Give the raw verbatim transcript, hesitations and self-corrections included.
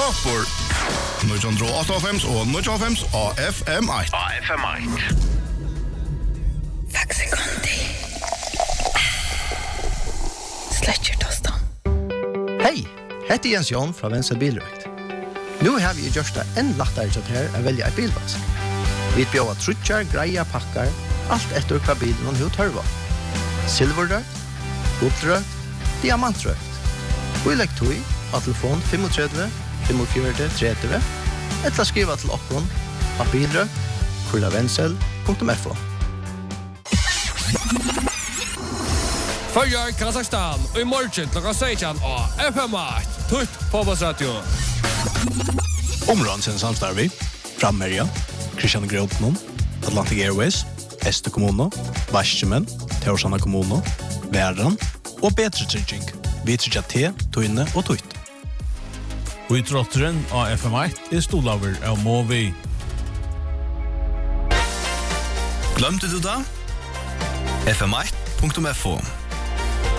Popper. nio åtta fem og nio fem A F M ett. A F M ett. Faxi Conti. Sletcher tostan. Hej, heter Jens Jon fra Venstre Bilrøkt. Nu har vi gjort det enn lettere til her å velge et bilvask. Vi bjør trutjar, greia, pakkar, alt etter hva bilen og hva tørva. Silverrøkt, gullrøkt, diamantrøkt. Og i legg tog av telefon tre fem fem fire tre tre eller skriva til okkon av bilrøkt, kurlavensel punktum f o. Följer Kazakstan och i morgon klockan sexton och F M ett. Tutt på Basradio. Områden sin samstarvi, Frammerja, Christian Grotnon, Atlantic Airways, Este Kommuno, Varsjemen, Teorsana Kommuno, Värran och Betre Trygging. Vi tryggja te, tøyne og tutt. Og i trotteren av F M ett er stolaver av Movi. Glömde du det? F M ett punktum f o